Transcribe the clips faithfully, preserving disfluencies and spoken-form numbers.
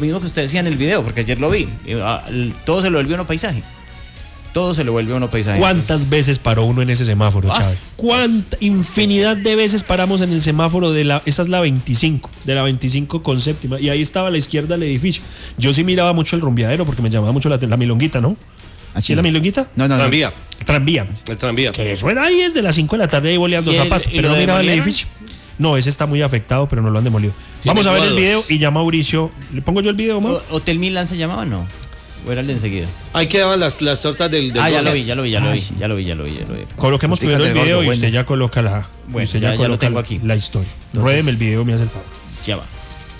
mismo que usted decía en el video, porque ayer lo vi. Todo se lo volvió uno paisaje. Todo se lo vuelve uno paisaje. ¿Cuántas veces paró uno en ese semáforo, ah, Chávez? ¿Cuánta infinidad de veces paramos en el semáforo de la, esa es la veinticinco, de la veinticinco con séptima, y ahí estaba a la izquierda el edificio. Yo sí miraba mucho el rumbeadero porque me llamaba mucho la, la milonguita, ¿no? ¿Sí es la milonguita? No, no, tranvía. No. Tranvía. El tranvía. Que suena ahí desde las cinco de la tarde ahí boleando zapatos, pero no miraba el edificio. No, ese está muy afectado, pero no lo han demolido. Vamos a ver el video y ya Mauricio. ¿Le pongo yo el video, Mau? ¿Hotel Milán se llamaba o no? ¿O era el de enseguida? Ahí quedaban las, las tortas del, del Ah, ya lo vi, ya lo vi, ya lo vi, ya lo vi, ya lo vi, ya lo vi. Coloquemos primero el video y usted ya coloca la, bueno, usted ya, ya ya lo tengo la, aquí. La historia. Ruédeme el video, me hace el favor. Ya va.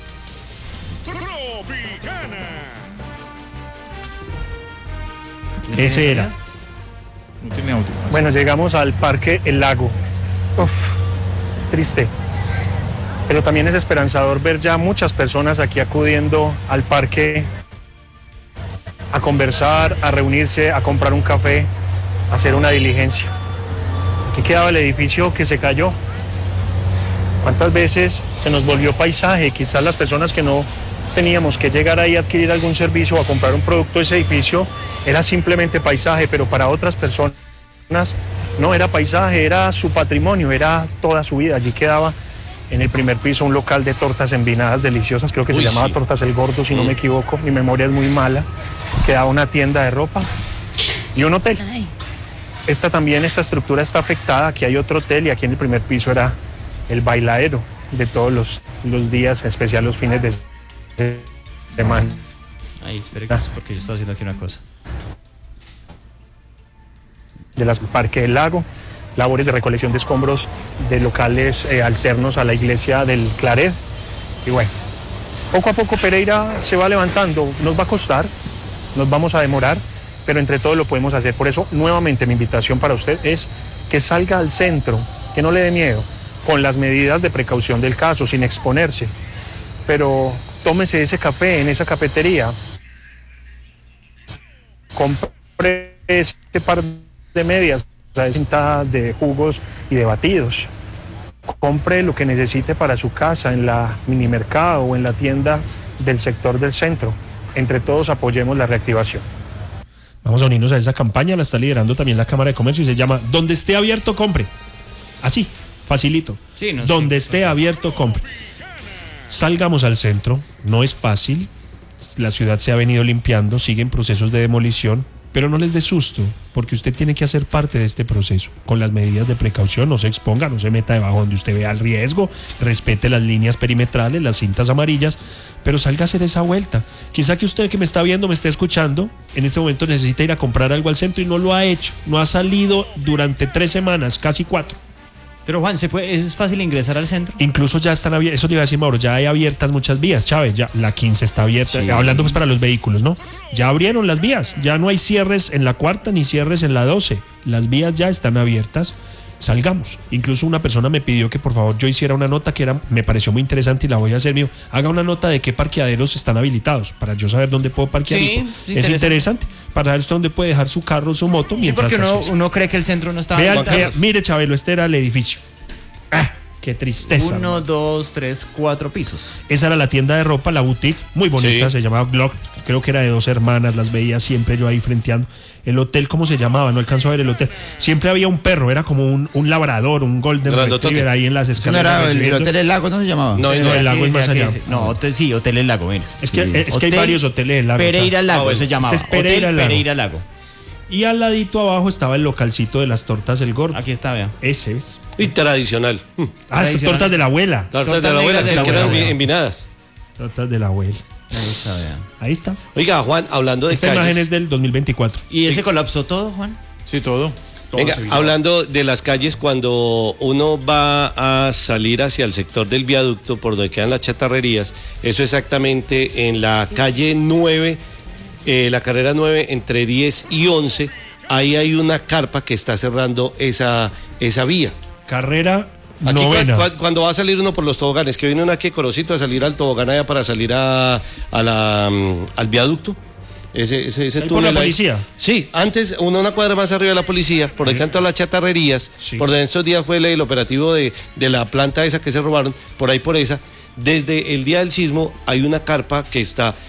Ese era. Bueno, llegamos al Parque El Lago. Uf, es triste. Pero también es esperanzador ver ya muchas personas aquí acudiendo al parque a conversar, a reunirse, a comprar un café, a hacer una diligencia. Aquí quedaba el edificio que se cayó. ¿Cuántas veces se nos volvió paisaje? Quizás las personas que no teníamos que llegar ahí a adquirir algún servicio o a comprar un producto de ese edificio era simplemente paisaje, pero para otras personas no era paisaje, era su patrimonio, era toda su vida. Allí quedaba en el primer piso un local de tortas envinadas deliciosas, creo que Uy, se llamaba sí. Tortas El Gordo, si mm. no me equivoco, mi memoria es muy mala. Quedaba una tienda de ropa y un hotel. Esta también, esta estructura está afectada, aquí hay otro hotel y aquí en el primer piso era el bailadero de todos los, los días, en especial los fines de semana. Ahí, espere que es porque yo estoy haciendo aquí una cosa. De las Parque del Lago, labores de recolección de escombros de locales eh, alternos a la iglesia del Claret. Y bueno, poco a poco Pereira se va levantando, nos va a costar, nos vamos a demorar, pero entre todos lo podemos hacer. Por eso, nuevamente, mi invitación para usted es que salga al centro, que no le dé miedo, con las medidas de precaución del caso, sin exponerse. Pero tómese ese café en esa cafetería, compre ese par de medias, cinta de jugos y de batidos. Compre lo que necesite para su casa en la minimercado o en la tienda del sector del centro. Entre todos apoyemos la reactivación. Vamos a unirnos a esa campaña, la está liderando también la Cámara de Comercio y se llama Donde esté abierto, compre. Así, facilito. Sí, no, Donde sí. esté abierto, compre. Salgamos al centro, no es fácil, la ciudad se ha venido limpiando, siguen procesos de demolición, pero no les dé susto, porque usted tiene que hacer parte de este proceso, con las medidas de precaución, no se exponga, no se meta debajo donde usted vea el riesgo, respete las líneas perimetrales, las cintas amarillas, pero salga a hacer esa vuelta. Quizá que usted que me está viendo, me esté escuchando, en este momento necesita ir a comprar algo al centro y no lo ha hecho, no ha salido durante tres semanas, casi cuatro. Pero Juan, ¿se puede, ¿es fácil ingresar al centro? Incluso ya están abiertas, eso le iba a decir Mauro, ya hay abiertas muchas vías, Chávez, ya la quince está abierta, sí. Hablando pues para los vehículos, ¿no? Ya abrieron las vías, ya no hay cierres en la cuarta ni cierres en la doce, las vías ya están abiertas, salgamos. Incluso una persona me pidió que por favor yo hiciera una nota que era, me pareció muy interesante y la voy a hacer mío, haga una nota de qué parqueaderos están habilitados, para yo saber dónde puedo parquear. Sí, es interesante. interesante, para saber dónde puede dejar su carro, su moto, mientras sí, porque hace uno, uno cree que el centro no está vea, vea, mire Chabelo, este era el edificio. Ah, qué tristeza. Uno, man. dos, tres, cuatro pisos. Esa era la tienda de ropa, la boutique, muy bonita, sí. Se llamaba Glock, creo que era de dos hermanas, las veía siempre yo ahí frenteando. El hotel, ¿cómo se llamaba? No alcanzo a ver el hotel. Siempre había un perro, era como un, un labrador, un golden Grandotote. retriever ahí en las escaleras. ¿No era el, el Hotel El Lago, no se llamaba? No, no, el lago es más allá. No, hotel, sí, Hotel El Lago, mira. Es que, sí. es que Hotel hay varios hoteles del lago. Pereira Lago, ah, bueno. se llamaba. Este es Pereira Hotel Lago. Pereira Lago. Y al ladito abajo estaba el localcito de las tortas El Gordo. Aquí está, vea. Ese es. Y tradicional. Ah, esas tortas de la abuela. Tortas, Tortas de la abuela, de la que eran abuela. envinadas. Tortas de la abuela. Ahí está, vea. Ahí está. Oiga, Juan, hablando de Esta calles. imagen es del dos mil veinticuatro. ¿Y ese colapsó todo, Juan? Sí, todo. Venga, hablando de las calles, cuando uno va a salir hacia el sector del viaducto, por donde quedan las chatarrerías, eso exactamente en la calle nueve, eh, la carrera nueve, entre diez y once, ahí hay una carpa que está cerrando esa, esa vía. Carrera Aquí novena. cu- cu- cuando va a salir uno por los toboganes, que viene uno aquí Corocito a salir al tobogán allá para salir a, a la, um, al viaducto. Ese, ese, ese ¿Ahí por la túnel ahí. policía? Sí, antes, una, una cuadra más arriba de la policía, por donde cantan las chatarrerías, Sí. por donde estos días fue el, el operativo de, de la planta esa que se robaron, por ahí por esa. Desde el día del sismo hay una carpa que está